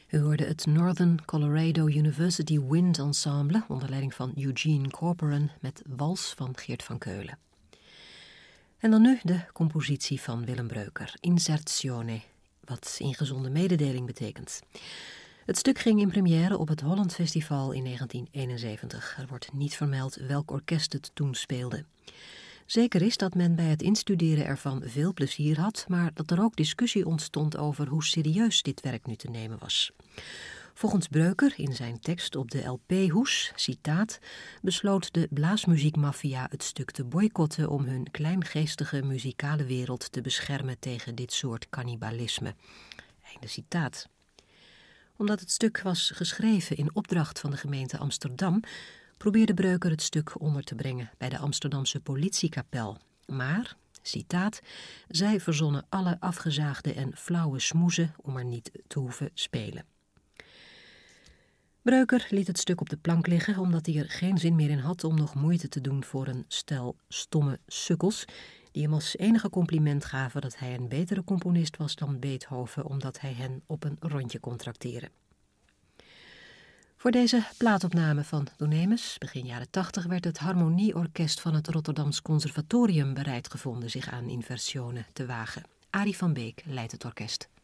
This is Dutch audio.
U hoorde het Northern Colorado University Wind Ensemble onder leiding van Eugene Corporan met Wals van Geert van Keulen. En dan nu de compositie van Willem Breuker, Inserzione, wat ingezonden mededeling betekent. Het stuk ging in première op het Holland Festival in 1971. Er wordt niet vermeld welk orkest het toen speelde. Zeker is dat men bij het instuderen ervan veel plezier had, maar dat er ook discussie ontstond over hoe serieus dit werk nu te nemen was. Volgens Breuker in zijn tekst op de LP-hoes, citaat, besloot de blaasmuziekmafia het stuk te boycotten om hun kleingeestige muzikale wereld te beschermen tegen dit soort cannibalisme. Einde citaat. Omdat het stuk was geschreven in opdracht van de gemeente Amsterdam, probeerde Breuker het stuk onder te brengen bij de Amsterdamse politiekapel. Maar, citaat, zij verzonnen alle afgezaagde en flauwe smoezen om er niet te hoeven spelen. Breuker liet het stuk op de plank liggen omdat hij er geen zin meer in had om nog moeite te doen voor een stel stomme sukkels die hem als enige compliment gaven dat hij een betere componist was dan Beethoven omdat hij hen op een rondje kon trakteren. Voor deze plaatopname van Donemus, begin jaren 80, werd het harmonieorkest van het Rotterdams Conservatorium bereid gevonden zich aan Inserzione te wagen. Arie van Beek leidt het orkest.